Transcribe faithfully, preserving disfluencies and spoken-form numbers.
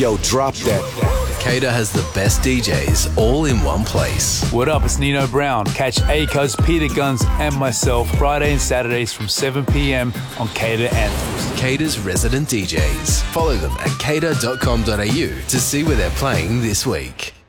Yo, drop that. Cater has the best D Js all in one place. What up, it's Nino Brown. Catch A-Coast, Peter Guns and myself Friday and Saturdays from seven p.m. on Cater Anthems. Cater's resident D Js. Follow them at cater dot com dot a u to see where they're playing this week.